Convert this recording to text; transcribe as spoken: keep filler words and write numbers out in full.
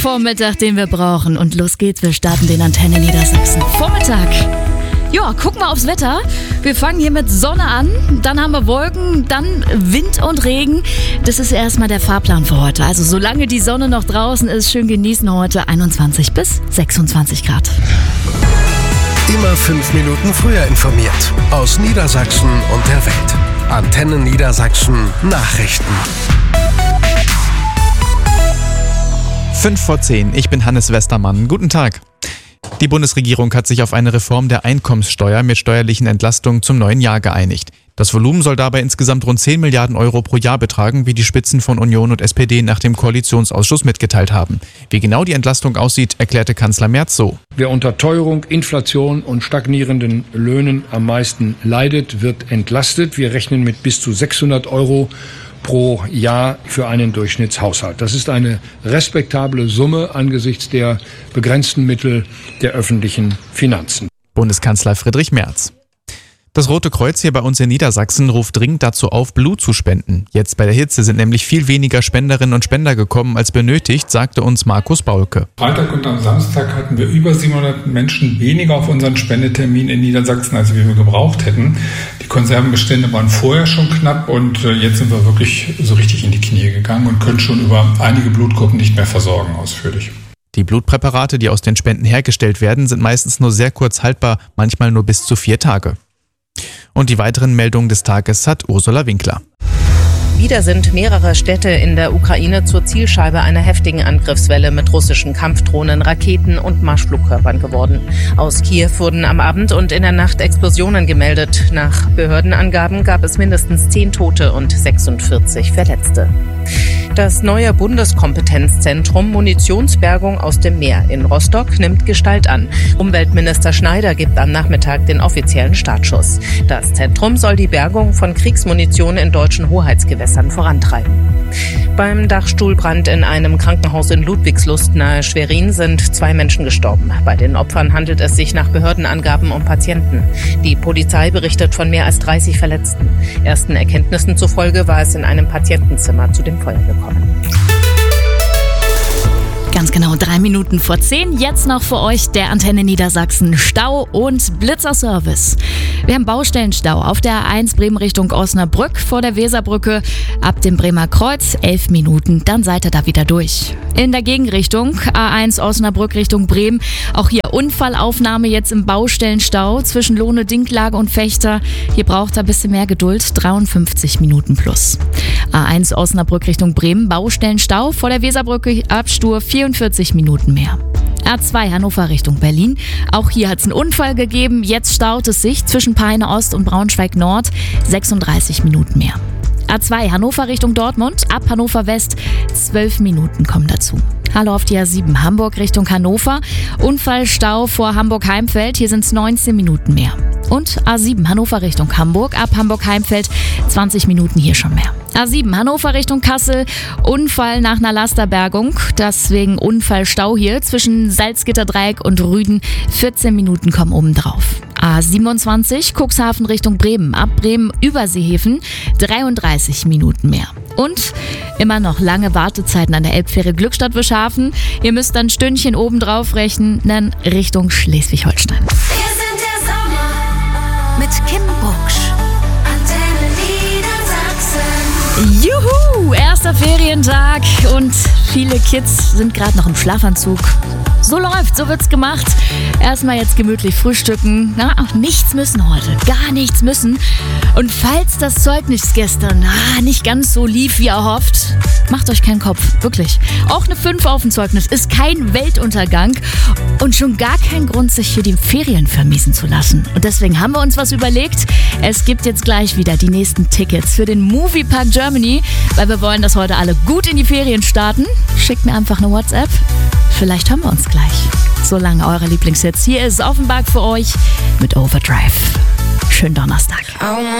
Vormittag, den wir brauchen. Und los geht's, wir starten den Antenne Niedersachsen. Vormittag. Ja, guck mal aufs Wetter. Wir fangen hier mit Sonne an, dann haben wir Wolken, dann Wind und Regen. Das ist erstmal der Fahrplan für heute. Also solange die Sonne noch draußen ist, schön genießen heute einundzwanzig bis sechsundzwanzig Grad. Immer fünf Minuten früher informiert. Aus Niedersachsen und der Welt. Antenne Niedersachsen Nachrichten. Fünf vor zehn, ich bin Hannes Westermann. Guten Tag. Die Bundesregierung hat sich auf eine Reform der Einkommenssteuer mit steuerlichen Entlastungen zum neuen Jahr geeinigt. Das Volumen soll dabei insgesamt rund zehn Milliarden Euro pro Jahr betragen, wie die Spitzen von Union und S P D nach dem Koalitionsausschuss mitgeteilt haben. Wie genau die Entlastung aussieht, erklärte Kanzler Merz so. Wer unter Teuerung, Inflation und stagnierenden Löhnen am meisten leidet, wird entlastet. Wir rechnen mit bis zu sechshundert Euro pro Jahr für einen Durchschnittshaushalt. Das ist eine respektable Summe angesichts der begrenzten Mittel der öffentlichen Finanzen. Bundeskanzler Friedrich Merz. Das Rote Kreuz hier bei uns in Niedersachsen ruft dringend dazu auf, Blut zu spenden. Jetzt bei der Hitze sind nämlich viel weniger Spenderinnen und Spender gekommen als benötigt, sagte uns Markus Baulke. Freitag und am Samstag hatten wir über siebenhundert Menschen weniger auf unseren Spendetermin in Niedersachsen, als wir gebraucht hätten. Die Konservenbestände waren vorher schon knapp und jetzt sind wir wirklich so richtig in die Knie gegangen und können schon über einige Blutgruppen nicht mehr versorgen ausführlich. Die Blutpräparate, die aus den Spenden hergestellt werden, sind meistens nur sehr kurz haltbar, manchmal nur bis zu vier Tage. Und die weiteren Meldungen des Tages hat Ursula Winkler. Wieder sind mehrere Städte in der Ukraine zur Zielscheibe einer heftigen Angriffswelle mit russischen Kampfdrohnen, Raketen und Marschflugkörpern geworden. Aus Kiew wurden am Abend und in der Nacht Explosionen gemeldet. Nach Behördenangaben gab es mindestens zehn Tote und sechsundvierzig Verletzte. Das neue Bundeskompetenzzentrum Munitionsbergung aus dem Meer in Rostock nimmt Gestalt an. Umweltminister Schneider gibt am Nachmittag den offiziellen Startschuss. Das Zentrum soll die Bergung von Kriegsmunition in deutschen Hoheitsgewässern vorantreiben. Beim Dachstuhlbrand in einem Krankenhaus in Ludwigslust nahe Schwerin sind zwei Menschen gestorben. Bei den Opfern handelt es sich nach Behördenangaben um Patienten. Die Polizei berichtet von mehr als dreißig Verletzten. Ersten Erkenntnissen zufolge war es in einem Patientenzimmer zu dem Feuer gekommen. Ganz genau drei Minuten vor zehn. Jetzt noch für euch der Antenne Niedersachsen Stau- und Blitzerservice. Wir haben Baustellenstau auf der A eins Bremen Richtung Osnabrück vor der Weserbrücke. Ab dem Bremer Kreuz elf Minuten, dann seid ihr da wieder durch. In der Gegenrichtung A eins Osnabrück Richtung Bremen. Auch hier Unfallaufnahme jetzt im Baustellenstau zwischen Lohne, Dinklage und Fechter. Hier braucht ihr ein bisschen mehr Geduld, dreiundfünfzig Minuten plus. A eins Osnabrück Richtung Bremen, Baustellenstau vor der Weserbrücke, Abstur vierundvierzig Minuten mehr. A zwei Hannover Richtung Berlin. Auch hier hat es einen Unfall gegeben. Jetzt staut es sich zwischen Peine Ost und Braunschweig Nord. sechsunddreißig Minuten mehr. A zwei Hannover Richtung Dortmund. Ab Hannover West zwölf Minuten kommen dazu. Hallo auf die A sieben Hamburg Richtung Hannover. Unfallstau vor Hamburg-Heimfeld. Hier sind es neunzehn Minuten mehr. Und A sieben Hannover Richtung Hamburg. Ab Hamburg-Heimfeld zwanzig Minuten hier schon mehr. A sieben Hannover Richtung Kassel. Unfall nach einer Lasterbergung. Deswegen Unfallstau hier zwischen Salzgitterdreieck und Rüden. vierzehn Minuten kommen obendrauf. A siebenundzwanzig Cuxhaven Richtung Bremen. Ab Bremen über Seehefen dreiunddreißig Minuten mehr. Und immer noch lange Wartezeiten an der Elbfähre Glückstadt-Wischhafen. Ihr müsst dann ein Stündchen obendrauf rechnen Richtung Schleswig-Holstein. Wir sind der Sommer mit Kim Bucksch. Antenne Niedersachsen. Juhu, erster Ferientag und viele Kids sind gerade noch im Schlafanzug. So läuft, so wird's gemacht. Erstmal jetzt gemütlich frühstücken. Na, nichts müssen heute, gar nichts müssen. Und falls das Zeugnis gestern ah, nicht ganz so lief, wie erhofft, macht euch keinen Kopf, wirklich. Auch eine fünf auf dem Zeugnis ist kein Weltuntergang und schon gar kein Grund, sich hier die Ferien vermiesen zu lassen. Und deswegen haben wir uns was überlegt. Es gibt jetzt gleich wieder die nächsten Tickets für den Moviepark Germany, weil wir wollen, dass heute alle gut in die Ferien starten. Schickt mir einfach eine WhatsApp. Vielleicht hören wir uns gleich. Solange eure Lieblingshits. Hier ist Offenbach für euch mit Overdrive. Schönen Donnerstag.